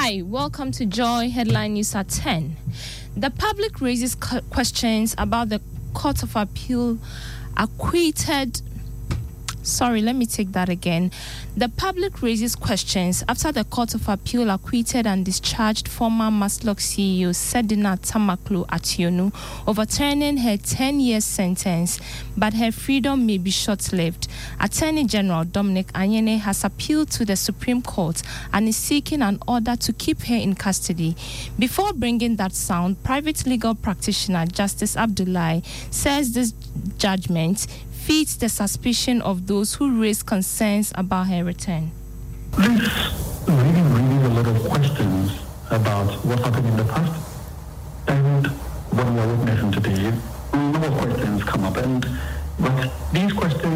Hi, welcome to Joy Headline News at 10. The public raises questions about the Court of Appeal acquitted. The public raises questions after the Court of Appeal acquitted and discharged former Maslock CEO Sedina Tamaklo Ationu, overturning her 10-year sentence, but her freedom may be short-lived. Attorney General Dominic Anyene has appealed to the Supreme Court and is seeking an order to keep her in custody. Before bringing that sound, private legal practitioner Justice Abdullahi says this judgment feeds the suspicion of those who raise concerns about her return. This really a lot of questions about what happened in the past and what we are witnessing today. A lot of questions come up, but these questions